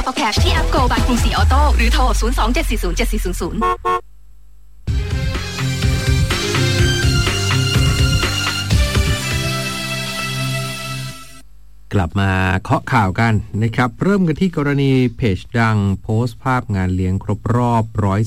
เอาแคชที่แอป Go บายกรุงศรีออโต้หรือโทร 027407400 กลับมาเคาะข่าวกันนะครับเริ่มกันที่กรณีเพจดังโพสต์ภาพงานเลี้ยงครบรอบ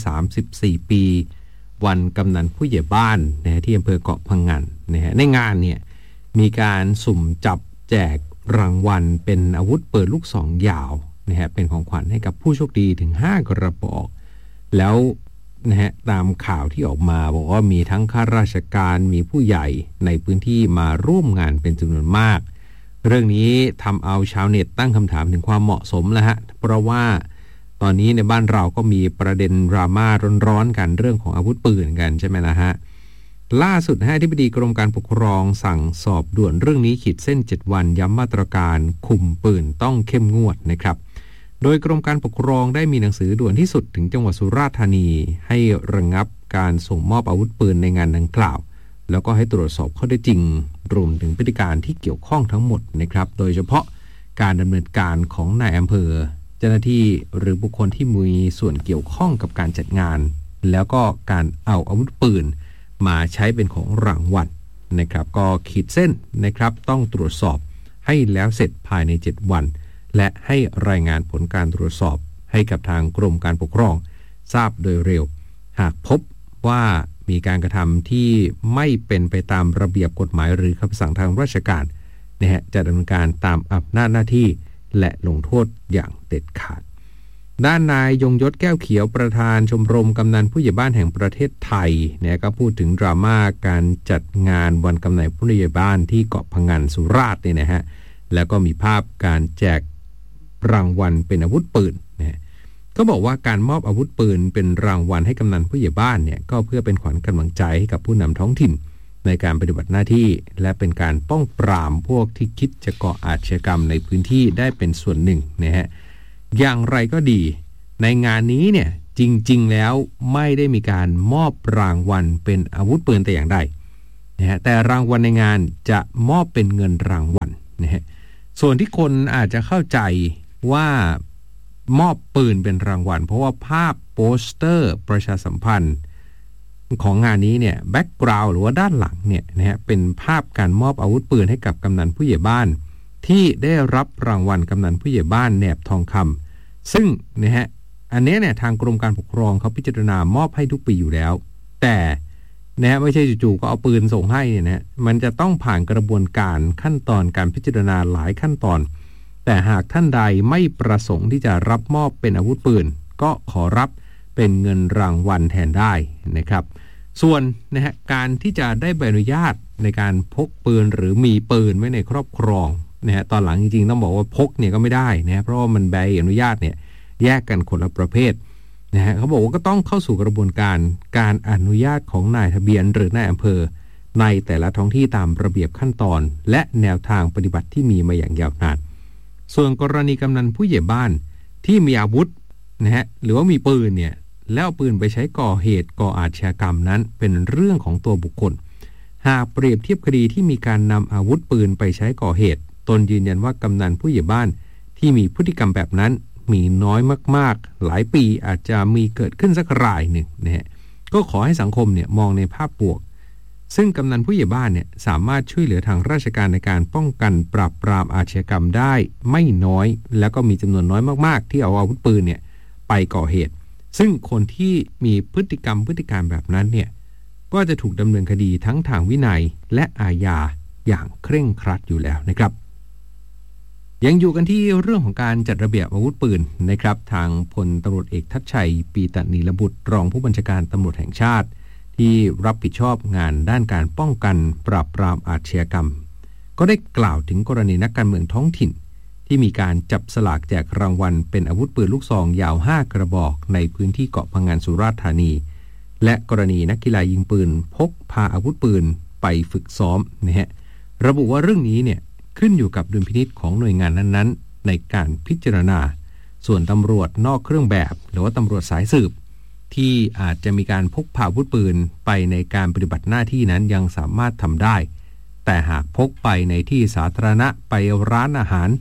134ปีวันกำนันผู้ใหญ่บ้านนะที่อำเภอเกาะพะงันนะฮะในงานเนี่ยมีการสุ่มจับแจกรางวัลเป็นอาวุธปืนลูกซองยาวนะฮะเป็นของขวัญให้กับผู้โชคดีถึง5กระบอกแล้วนะฮะตามข่าวที่ออกมาบอกว่ามีทั้งข้าราชการมีผู้ใหญ่ในพื้นที่มาร่วมงานเป็นจำนวนมากเรื่องนี้ทำเอาชาวเน็ตตั้งคำถามถึงความเหมาะสมแล้วฮะเพราะว่าตอนนี้ในบ้านเราก็มีประเด็นดราม่าร้อนๆกันเรื่องของอาวุธปืนกันใช่ไหมนะฮะล่าสุดอธิบดีกรมการปกครองสั่งสอบด่วนเรื่องนี้ขีดเส้น7วันย้ำมาตรการคุมปืนต้องเข้มงวดนะครับโดยกรมการปกครองได้มีหนังสือด่วนที่สุดถึงจังหวัดสุราษฎร์ธานีให้ระงับการส่งมอบอาวุธปืนในงานดังกล่าวแล้วก็ให้ตรวจสอบข้อเท็จจริงรวมถึงพฤติการที่เกี่ยวข้องทั้งหมดนะครับโดยเฉพาะการดำเนินการของนายอำเภอเจ้าหน้าที่หรือบุคคลที่มีส่วนเกี่ยวข้องกับการจัดงานแล้วก็การเอาอาวุธปืนมาใช้เป็นของรางวัลนะครับก็ขีดเส้นนะครับต้องตรวจสอบให้แล้วเสร็จภายใน7วันและให้รายงานผลการตรวจสอบให้กับทางกรมการปกครองทราบโดยเร็วหากพบว่ามีการกระทำที่ไม่เป็นไปตามระเบียบกฎหมายหรือคำสั่งทางราชการนะฮะจะดำเนินการตามอำนาจหน้าที่และลงโทษอย่างเด็ดขาดด้านนายยงยศแก้วเขียวประธานชมรมกำนันผู้ใหญ่บ้านแห่งประเทศไทยเนี่ยก็พูดถึงดราม่าการจัดงานวันกำนันผู้ใหญ่บ้านที่เกาะพะงันสุราษฎร์เนี่ยนะฮะแล้วก็มีภาพการแจกรางวัลเป็นอาวุธปืนนะก็บอกว่าการมอบอาวุธปืนเป็นรางวัลให้กำนันผู้ใหญ่บ้านเนี่ยก็เพื่อเป็นขวัญกำลังใจให้กับผู้นำท้องถิ่นในการปฏิบัติหน้าที่และเป็นการป้องปรามพวกที่คิดจะก่ออาชญากรรมในพื้นที่ได้เป็นส่วนหนึ่งนะฮะอย่างไรก็ดีในงานนี้เนี่ยจริงๆแล้วไม่ได้มีการมอบรางวัลเป็นอาวุธปืนแต่อย่างใดนะฮะแต่รางวัลในงานจะมอบเป็นเงินรางวัลนะฮะส่วนที่คนอาจจะเข้าใจว่ามอบปืนเป็นรางวัลเพราะว่าภาพโปสเตอร์ประชาสัมพันธ์ของงานนี้เนี่ยแบ็กกราวด์หรือว่าด้านหลังเนี่ยนะฮะเป็นภาพการมอบอาวุธปืนให้กับกำนันผู้ใหญ่บ้านที่ได้รับรางวัลกำนันผู้ใหญ่บ้านแหนบทองคำซึ่งนะฮะอันนี้เนี่ยทางกรมการปกครองเขาพิจารณามอบให้ทุกปีอยู่แล้วแต่นะฮะไม่ใช่จู่ๆก็เอาปืนส่งให้เนี่ยนะมันจะต้องผ่านกระบวนการขั้นตอนการพิจารณาหลายขั้นตอนแต่หากท่านใดไม่ประสงค์ที่จะรับมอบเป็นอาวุธปืนก็ขอรับเป็นเงินรางวัลแทนได้นะครับส่วนนะฮะการที่จะได้ใบอนุญาตในการพกปืนหรือมีปืนไว้ในครอบครองนะฮะตอนหลังจริงๆต้องบอกว่าพกเนี่ยก็ไม่ได้นะเพราะว่ามันใบอนุญาตเนี่ยแยกกันคนละประเภทนะฮะเขาบอกว่าก็ต้องเข้าสู่กระบวนการอนุญาตของนายทะเบียนหรือนายอำเภอในแต่ละท้องที่ตามระเบียบขั้นตอนและแนวทางปฏิบัติที่มีมาอย่างยาวนานส่วนกรณีกำนันผู้ใหญ่บ้านที่มีอาวุธนะฮะหรือว่ามีปืนเนี่ยแล้วเอาปืนไปใช้ก่อเหตุก่ออาชญากรรมนั้นเป็นเรื่องของตัวบุคคลหากเปรียบเทียบคดีที่มีการนำอาวุธปืนไปใช้ก่อเหตุตนยืนยันว่ากำนันผู้ใหญ่บ้านที่มีพฤติกรรมแบบนั้นมีน้อยมากๆหลายปีอาจจะมีเกิดขึ้นสักรายหนึ่งนะฮะก็ขอให้สังคมเนี่ยมองในภาพบวกซึ่งกำนันผู้ใหญ่บ้านเนี่ยสามารถช่วยเหลือทางราชการในการป้องกันปราบปรามอาชญากรรมได้ไม่น้อยแล้วก็มีจำนวนน้อยมากๆที่เอาอาวุธปืนเนี่ยไปก่อเหตุซึ่งคนที่มีพฤติการแบบนั้นเนี่ยก็จะถูกดำเนินคดีทั้งทางวินัยและอาญาอย่างเคร่งครัดอยู่แล้วนะครับยังอยู่กันที่เรื่องของการจัดระเบียบอาวุธปืนนะครับทางพลตำรวจเอกทัชชัยปีตนีรบุตรรองผู้บัญชาการตำรวจแห่งชาติที่รับผิดชอบงานด้านการป้องกันปราบปรามอาชญากรรมก็ได้กล่าวถึงกรณีนักการเมืองท้องถิ่นที่มีการจับสลากแจกรางวัลเป็นอาวุธปืนลูกซองยาว5กระบอกในพื้นที่เกาะพะงันสุราษฎร์ธานีและกรณีนักกีฬายิงปืนพกพาอาวุธปืนไปฝึกซ้อมนะฮะระบุว่าเรื่องนี้เนี่ยขึ้นอยู่กับดุลพินิจของหน่วยงานนั้นๆในการพิจารณาส่วนตำรวจนอกเครื่องแบบหรือว่าตำรวจสายสืบที่อาจจะมีการพกพาอาวุธปืนไปในการปฏิบัติหน้าที่นั้นยังสามารถทำได้แต่หากพกไปในที่สาธารณะไปร้านอาหาร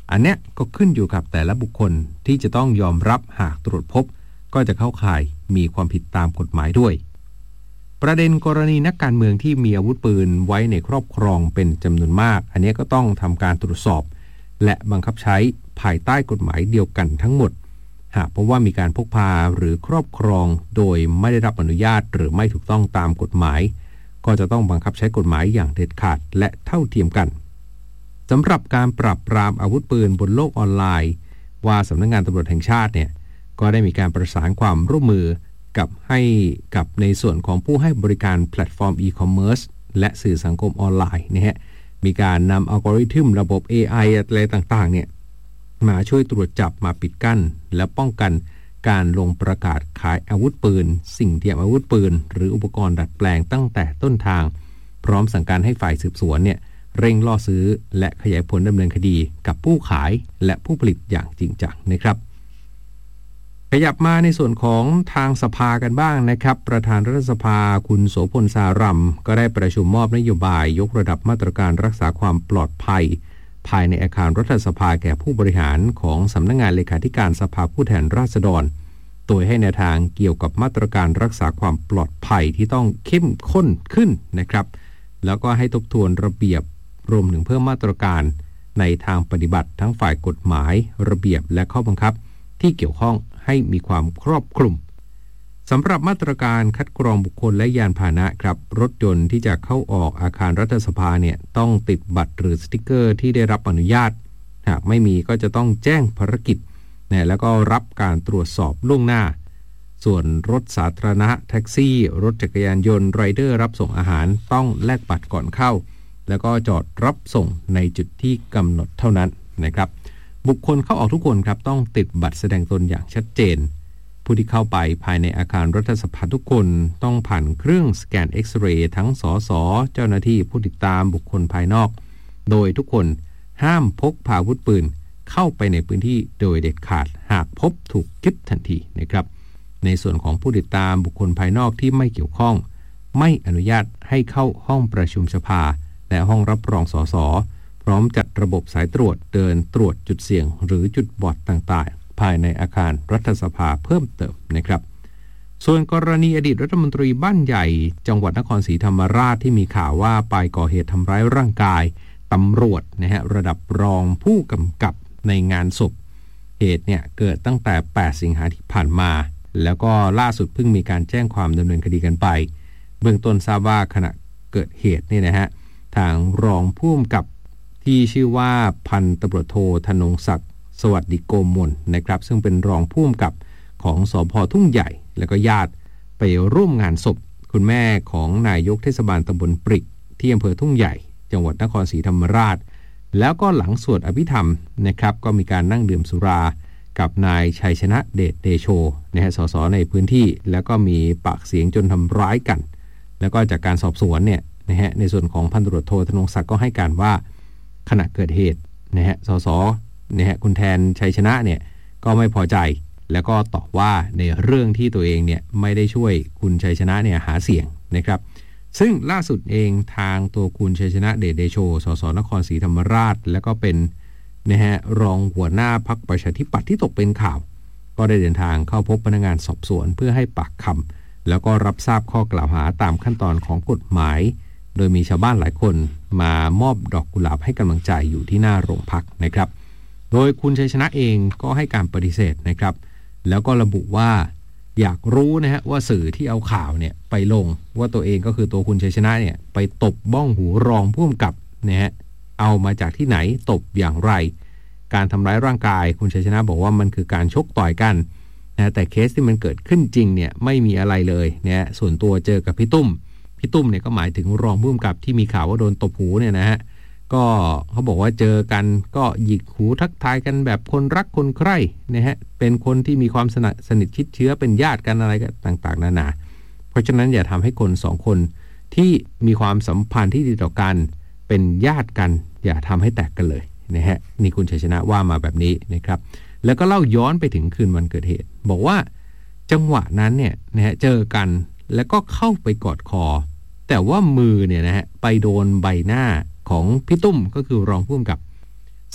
อันเนี้ยก็ขึ้นอยู่กับแต่ละบุคคลที่จะต้องยอมรับหากตรวจพบก็จะเข้าข่ายมีความผิดตามกฎหมายด้วยประเด็นกรณีนักการเมืองที่มีอาวุธปืนไว้ในครอบครองเป็นจำนวนมากอันนี้ก็ต้องทำการตรวจสอบและบังคับใช้ภายใต้กฎหมายเดียวกันทั้งหมดหากพบว่ามีการพกพาหรือครอบครองโดยไม่ได้รับอนุญาตหรือไม่ถูกต้องตามกฎหมายก็จะต้องบังคับใช้กฎหมายอย่างเด็ดขาดและเท่าเทียมกันสำหรับการปราบปรามอาวุธปืนบนโลกออนไลน์ว่าสำนักงานตำรวจแห่งชาติเนี่ยก็ได้มีการประสานความร่วมมือกับในส่วนของผู้ให้บริการแพลตฟอร์มอีคอมเมิร์ซและสื่อสังคมออนไลน์นะฮะมีการนำอัลกอริทึมระบบ AI อะไรต่างๆเนี่ยมาช่วยตรวจจับมาปิดกั้นและป้องกันการลงประกาศขายอาวุธปืนสิ่งเทียมอาวุธปืนหรืออุปกรณ์ดัดแปลงตั้งแต่ต้นทางพร้อมสั่งการให้ฝ่ายสืบสวนเนี่ยเร่งล่อซื้อและขยายผลดำเนินคดีกับผู้ขายและผู้ผลิตอย่างจริงจังนะครับขยับมาในส่วนของทางสภากันบ้างนะครับประธานรัฐสภาคุณโสพลสารัมก็ได้ประชุมมอบนโยบายยกระดับมาตรการรักษาความปลอดภัยภายในอาคารรัฐสภาแก่ผู้บริหารของสำนักงานเลขาธิการสภาผู้แทนราษฎรโดยให้แนวทางเกี่ยวกับมาตรการรักษาความปลอดภัยที่ต้องเข้มข้นขึ้นนะครับแล้วก็ให้ทบทวนระเบียบรวมถึงเพิ่มมาตรการในทางปฏิบัติทั้งฝ่ายกฎหมายระเบียบและข้อบังคับที่เกี่ยวข้องให้มีความครอบคลุมสำหรับมาตรการคัดกรองบุคคลและยานพาหนะครับรถยนต์ที่จะเข้าออกอาคารรัฐสภาเนี่ยต้องติดบัตรหรือสติ๊กเกอร์ที่ได้รับอนุญาตหากไม่มีก็จะต้องแจ้งภารกิจนะแล้วก็รับการตรวจสอบล่วงหน้าส่วนรถสาธารณะแท็กซี่รถจักรยานยนต์ไรเดอร์รับส่งอาหารต้องแลกบัตรก่อนเข้าแล้วก็จอดรับส่งในจุดที่กำหนดเท่านั้นนะครับบุคคลเข้าออกทุกคนครับต้องติดบัตรแสดงตนอย่างชัดเจนผู้ที่เข้าไปภายในอาคารรัฐสภาทุกคนต้องผ่านเครื่องสแกนเอ็กซเรย์ทั้งสสเจ้าหน้าที่ผู้ติดตามบุคคลภายนอกโดยทุกคนห้ามพกพาอาวุธปืนเข้าไปในพื้นที่โดยเด็ดขาดหากพบถูกยึดทันทีนะครับในส่วนของผู้ติดตามบุคคลภายนอกที่ไม่เกี่ยวข้องไม่อนุญาตให้เข้าห้องประชุมสภาและห้องรับรองสสพร้อมจัดระบบสายตรวจเดินตรวจจุดเสี่ยงหรือจุดบอดต่างๆภายในอาคารรัฐสภาเพิ่มเติมนะครับส่วนกรณีอดีตรัฐมนตรีบ้านใหญ่จังหวัดนครศรีธรรมราชที่มีข่าวว่าไปก่อเหตุทำร้ายร่างกายตำรวจนะฮะระดับรองผู้กำกับในงานศพเหตุเนี่ยเกิดตั้งแต่8สิงหาคมที่ผ่านมาแล้วก็ล่าสุดเพิ่งมีการแจ้งความดำเนินคดีกันไปเบื้องต้นทราบว่าขณะเกิดเหตุนี่นะฮะทางรองผู้กำกับที่ชื่อว่าพันตำรวจโทธนงศักดิ์สวัสดิโกมลนะครับซึ่งเป็นรองผู้กำกับของสภ.ทุ่งใหญ่และก็ญาติไปร่วมงานศพคุณแม่ของนายกเทศบาลตำบลปริกที่อำเภอทุ่งใหญ่จังหวัดนครศรีธรรมราชแล้วก็หลังสวดอภิธรรมนะครับก็มีการนั่งดื่มสุรากับนายชัยชนะเดชเดโชนะฮะสสในพื้นที่แล้วก็มีปากเสียงจนทำร้ายกันแล้วก็จากการสอบสวนเนี่ยนะฮะในส่วนของพันตำรวจโทธนงศักดิ์ก็ให้การว่าขณะเกิดเหตุนะฮะสสนะฮะคุณแทนชัยชนะเนี่ยก็ไม่พอใจแล้วก็ตอบว่าในเรื่องที่ตัวเองเนี่ยไม่ได้ช่วยคุณชัยชนะเนี่ยหาเสียงนะครับซึ่งล่าสุดเองทางตัวคุณชัยชนะเดชเดโชสสนครศรีธรรมราชแล้วก็เป็นนะฮะรองหัวหน้าพรรคประชาธิปัตย์ที่ตกเป็นข่าวก็ได้เดินทางเข้าพบพนักงานสอบสวนเพื่อให้ปากคำแล้วก็รับทราบข้อกล่าวหาตามขั้นตอนของกฎหมายโดยมีชาวบ้านหลายคนมามอบดอกกุหลาบให้กำลังใจอยู่ที่หน้าโรงพักนะครับโดยคุณชัยชนะเองก็ให้การปฏิเสธนะครับแล้วก็ระบุว่าอยากรู้นะฮะว่าสื่อที่เอาข่าวเนี่ยไปลงว่าตัวเองก็คือตัวคุณชัยชนะเนี่ยไปตบบ้องหูรองผู้กำกับนะฮะเอามาจากที่ไหนตบอย่างไรการทำร้ายร่างกายคุณชัยชนะบอกว่ามันคือการชกต่อยกันนะแต่เคสที่มันเกิดขึ้นจริงเนี่ยไม่มีอะไรเลยนะส่วนตัวเจอกับพี่ตุ้มเนี่ยก็หมายถึงรองผู้กำกับที่มีข่าวว่าโดนตบหูเนี่ยนะฮะก็เขาบอกว่าเจอกันก็หยิกหูทักทายกันแบบคนรักคนใคร่นะฮะเป็นคนที่มีความสนิทชิดเชื้อเป็นญาติกันอะไรต่างๆนานาเพราะฉะนั้นอย่าทำให้คนสองคนที่มีความสัมพันธ์ที่ดีต่อกันเป็นญาติกันอย่าทำให้แตกกันเลยนะฮะนี่คุณชัยชนะว่ามาแบบนี้นะครับแล้วก็เล่าย้อนไปถึงคืนวันเกิดเหตุบอกว่าจังหวะนั้นเนี่ยนะฮะเจอกันแล้วก็เข้าไปกอดคอแต่ว่ามือเนี่ยนะฮะไปโดนใบหน้าของพี่ตุ้มก็คือรองผู้กำกับ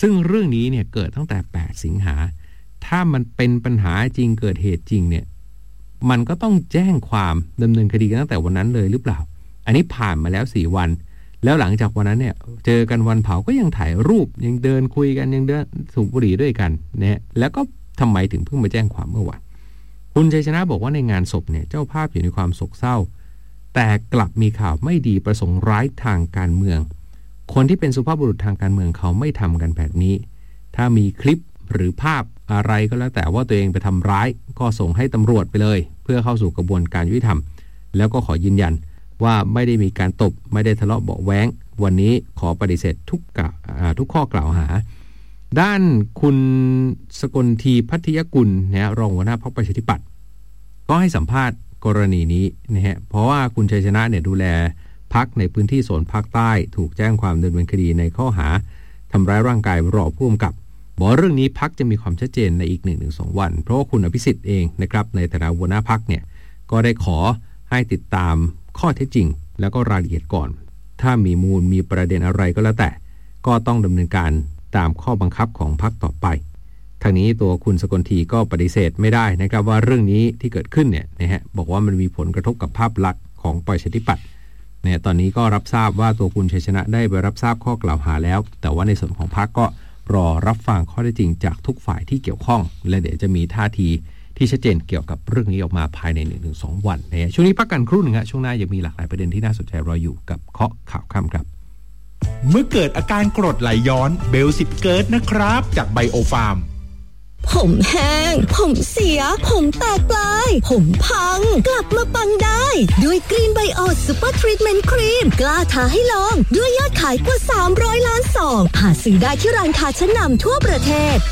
ซึ่งเรื่องนี้เนี่ยเกิดตั้งแต่8สิงหาถ้ามันเป็นปัญหาจริงเกิดเหตุจริงเนี่ยมันก็ต้องแจ้งความดำเนินคดีกันตั้งแต่วันนั้นเลยหรือเปล่าอันนี้ผ่านมาแล้ว4วันแล้วหลังจากวันนั้นเนี่ยเจอกันวันเผาก็ยังถ่ายรูปยังเดินคุยกันยังเดินสูบบุหรี่ด้วยกันนะแล้วก็ทำไมถึงเพิ่งมาแจ้งความเมื่อวานคุณชัยชนะบอกว่าในงานศพเนี่ยเจ้าภาพอยู่ในความโศกเศร้าแต่กลับมีข่าวไม่ดีประสงค์ร้ายทางการเมืองคนที่เป็นสุภาพบุรุษทางการเมืองเขาไม่ทำกันแบบนี้ถ้ามีคลิปหรือภาพอะไรก็แล้วแต่ว่าตัวเองไปทำร้ายก็ส่งให้ตำรวจไปเลยเพื่อเข้าสู่กระบวนการยุติธรรมแล้วก็ขอยืนยันว่าไม่ได้มีการตบไม่ได้ทะเลาะเบาะแว้งวันนี้ขอปฏิเสธทุกข้อกล่าวหาด้านคุณสกลทีพัทยกุลนะรองหัวหน้าพรรคประชาธิปัตย์ก็ให้สัมภาษณ์กรณีนี้นะฮะเพราะว่าคุณชัยชนะเนี่ยดูแลพรรคในพื้นที่โซนภาคใต้ถูกแจ้งความดำเนินคดีในข้อหาทำร้ายร่างกายรองผู้กำกับบอกเรื่องนี้พรรคจะมีความชัดเจนในอีก 1-2 วันเพราะว่าคุณอภิสิทธิ์เองนะครับในฐานะหัวหน้าพรรคเนี่ยก็ได้ขอให้ติดตามข้อเท็จจริงแล้วก็รายละเอียดก่อนถ้ามีมูลมีประเด็นอะไรก็แล้วแต่ก็ต้องดำเนินการตามข้อบังคับของพรรคต่อไปทางนี้ตัวคุณสกลทีก็ปฏิเสธไม่ได้นะครับว่าเรื่องนี้ที่เกิดขึ้นเนี่ยนะฮะบอกว่ามันมีผลกระทบกับภาพลักษณ์ของประชาธิปัตย์เนี่ยตอนนี้ก็รับทราบว่าตัวคุณชัยชนะได้ไปรับทราบข้อกล่าวหาแล้วแต่ว่าในส่วนของพรรคก็รอรับฟังข้อเท็จจริงจากทุกฝ่ายที่เกี่ยวข้องและเดี๋ยวจะมีท่าทีที่ชัดเจนเกี่ยวกับเรื่องนี้ออกมาภายใน 1-2 วันนะช่วงนี้พักกันครู่หนึ่งฮะช่วงหน้ายังมีหลากหลายประเด็นที่น่าสนใจรออยู่กับเคาะข่าวค่ำครับเมื่อเกิดอาการกรดไหลย้อนเบลสิบเกิร์ตนะครับจากไบโอฟาร์มผมแห้งผมเสียผมแตกปลายผมพังกลับมาปังได้ด้วยกรีนไบโอซูเปอร์ทรีทเมนต์ครีมกล้าท้าให้ลองด้วยยอดขายกว่า300 ล้านซองหาซื้อได้ที่ร้านค้าชั้นนำทั่วประเทศ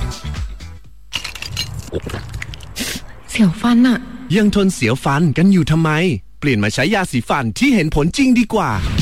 เสียวฟันอะยังทนเสียวฟันกันอยู่ทำไมเปลี่ยนมาใช้ยาสีฟันที่เห็นผลจริงดีกว่า